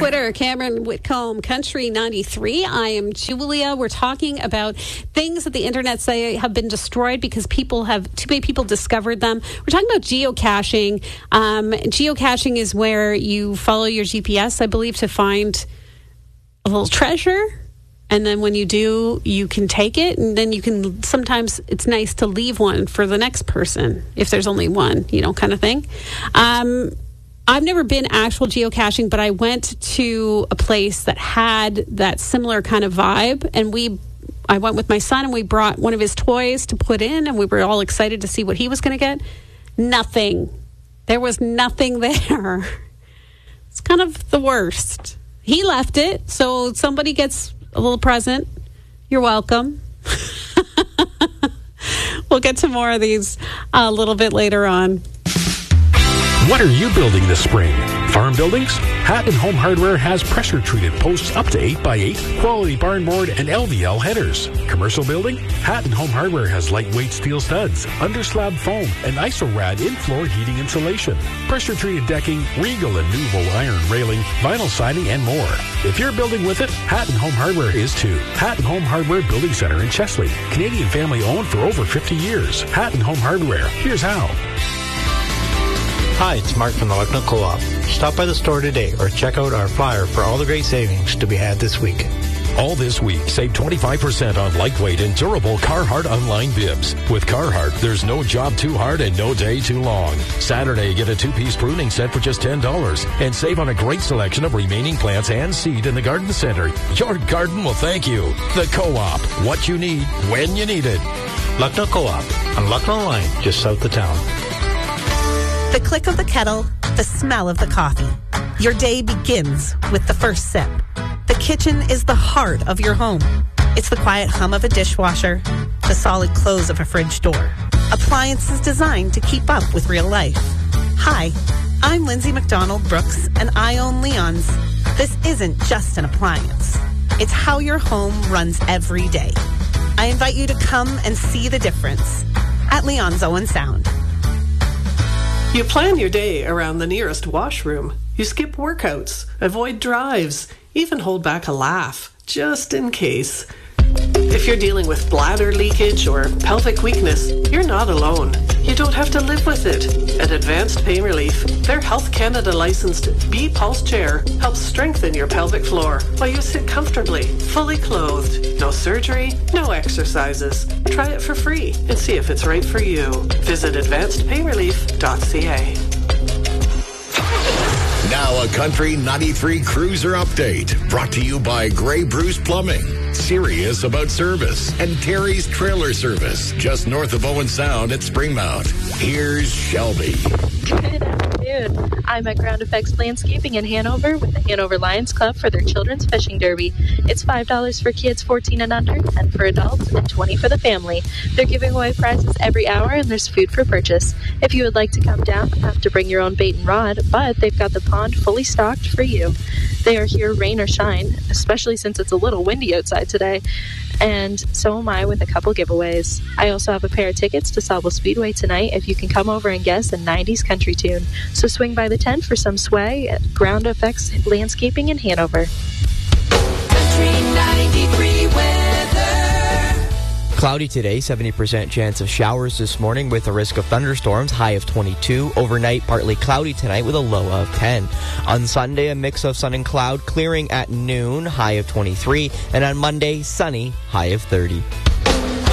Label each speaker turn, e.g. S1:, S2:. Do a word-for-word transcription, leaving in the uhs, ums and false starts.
S1: Twitter, Cameron Whitcomb, Country ninety-three. I am Julia. We're talking about things that the internet say have been destroyed because people have, too many people discovered them. We're talking about geocaching. Um, geocaching is where you follow your G P S, I believe, to find a little treasure. And then when you do, you can take it. And then you can, sometimes it's nice to leave one for the next person if there's only one, you know, kind of thing. Um, I've never been actual geocaching, but I went to a place that had that similar kind of vibe. And we, I went with my son and we brought one of his toys to put in, and we were all excited to see what he was going to get. Nothing. There was nothing there. It's kind of the worst. He left it, so somebody gets a little present. You're welcome. We'll get to more of these a little bit later on.
S2: What are you building this spring? Farm buildings? Hatton Home Hardware has pressure-treated posts up to eight by eight, quality barn board, and L V L headers. Commercial building? Hatton Home Hardware has lightweight steel studs, underslab foam, and IsoRad in-floor heating insulation. Pressure-treated decking, Regal and Nuvo iron railing, vinyl siding, and more. If you're building with it, Hatton Home Hardware is too. Hatton Home Hardware Building Center in Chesley. Canadian family-owned for over fifty years. Hatton Home Hardware. Here's how.
S3: Hi, it's Mark from the Lucknow Co-op. Stop by the store today or check out our flyer for all the great savings to be had this week.
S2: All this week, save twenty-five percent on lightweight and durable Carhartt online bibs. With Carhartt, there's no job too hard and no day too long. Saturday, get a two-piece pruning set for just ten dollars and save on a great selection of remaining plants and seed in the garden center. Your garden will thank you. The Co-op. What you need, when you need it.
S3: Lucknow Co-op on Lucknow Line, just south of town.
S4: The click of the kettle, the smell of the coffee. Your day begins with the first sip. The kitchen is the heart of your home. It's the quiet hum of a dishwasher, the solid close of a fridge door. Appliances designed to keep up with real life. Hi, I'm Lindsay McDonald Brooks, and I own Leon's. This isn't just an appliance. It's how your home runs every day. I invite you to come and see the difference at Leon's Owen Sound.
S5: You plan your day around the nearest washroom. You skip workouts, avoid drives, even hold back a laugh, just in case. If you're dealing with bladder leakage or pelvic weakness, you're not alone. You don't have to live with it. At Advanced Pain Relief, their Health Canada licensed B-Pulse chair helps strengthen your pelvic floor while you sit comfortably, fully clothed. No surgery, no exercises. Try it for free and see if it's right for you. Visit advanced pain relief dot c a.
S6: Now a Country ninety-three Cruiser update brought to you by Grey Bruce Plumbing, serious about service, and Terry's Trailer Service, just north of Owen Sound at Springmount. Here's Shelby.
S7: Good afternoon. I'm at Ground Effects Landscaping in Hanover with the Hanover Lions Club for their Children's Fishing Derby. It's five dollars for kids fourteen and under, ten for adults, and twenty dollars for the family. They're giving away prizes every hour, and there's food for purchase. If you would like to come down, you have to bring your own bait and rod, but they've got the pond fully stocked for you. They are here rain or shine, especially since it's a little windy outside today. And so am I with a couple giveaways. I also have a pair of tickets to Sauble Speedway tonight if you can come over and guess a nineties country tune. So swing by the tent for some swag at Ground Effects Landscaping in Hanover.
S8: Country ninety-three weather.
S9: Cloudy today, seventy percent chance of showers this morning with a risk of thunderstorms, high of twenty-two. Overnight, partly cloudy tonight with a low of ten. On Sunday, a mix of sun and cloud, clearing at noon, high of twenty-three. And on Monday, sunny, high of thirty.